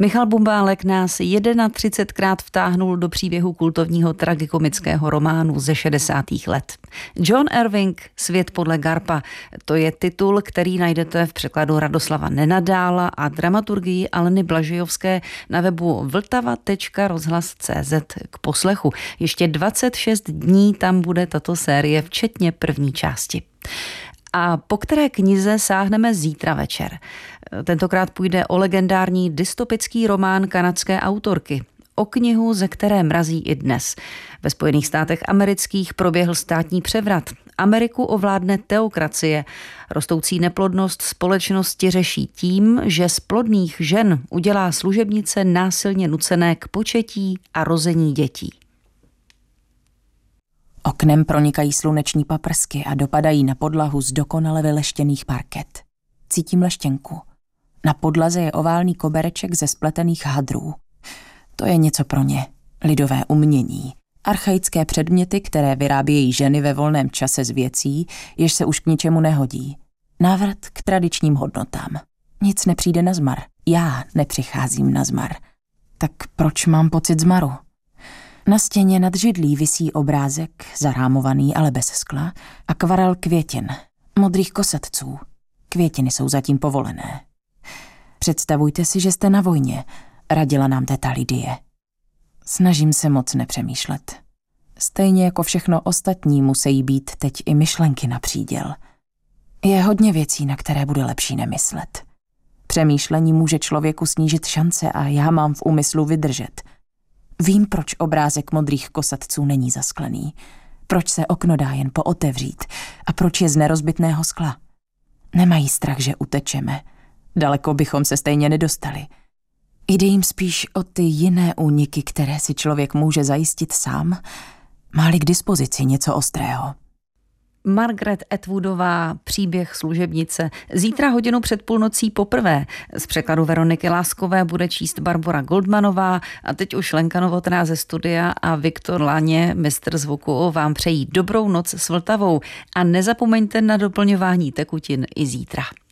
Michal Bumbálek nás 31krát vtáhnul do příběhu kultovního tragikomického románu ze 60. let. John Irving, Svět podle Garpa, to je titul, který najdete v překladu Radoslava Nenadála a dramaturgii Aleny Blažejovské na webu vltava.rozhlas.cz k poslechu. Ještě 26 dní tam bude tato série, včetně první části. A po které knize sáhneme zítra večer? Tentokrát půjde o legendární dystopický román kanadské autorky. O knihu, ze které mrazí i dnes. Ve Spojených státech amerických proběhl státní převrat. Ameriku ovládne teokracie. Rostoucí neplodnost společnosti řeší tím, že z plodných žen udělá služebnice násilně nucené k početí a rození dětí. Oknem pronikají sluneční paprsky a dopadají na podlahu z dokonale vyleštěných parket. Cítím leštěnku. Na podlaze je oválný kobereček ze spletených hadrů. To je něco pro ně. Lidové umění. Archaické předměty, které vyrábějí ženy ve volném čase z věcí, jež se už k ničemu nehodí. Návrat k tradičním hodnotám. Nic nepřijde na zmar. Já nepřicházím na zmar. Tak proč mám pocit zmaru? Na stěně nad židlí visí obrázek, zarámovaný, ale bez skla, akvarel květin, modrých kosatců. Květiny jsou zatím povolené. Představujte si, že jste na vojně, radila nám teta Lidie. Snažím se moc nepřemýšlet. Stejně jako všechno ostatní musí být teď i myšlenky na příděl. Je hodně věcí, na které bude lepší nemyslet. Přemýšlení může člověku snížit šance a já mám v úmyslu vydržet. Vím, proč obrázek modrých kosatců není zasklený, proč se okno dá jen pootevřít a proč je z nerozbitného skla. Nemají strach, že utečeme. Daleko bychom se stejně nedostali. Jde jim spíš o ty jiné úniky, které si člověk může zajistit sám, má-li k dispozici něco ostrého. Margaret Atwoodová, Příběh služebnice. Zítra hodinu před půlnocí poprvé. Z překladu Veroniky Láskové bude číst Barbora Goldmanová a teď už Lenka Novotná ze studia a Viktor Laně, mistr zvuku, vám přejí dobrou noc s Vltavou a nezapomeňte na doplňování tekutin i zítra.